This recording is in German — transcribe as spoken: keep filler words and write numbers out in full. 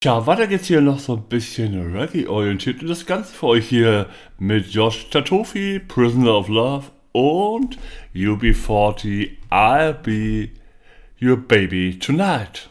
Ja, weiter geht's hier noch so ein bisschen Reggae-orientiert und das Ganze für euch hier mit Josh Tatofi, Prisoner of Love und U B vierzig, I'll Be Your Baby Tonight.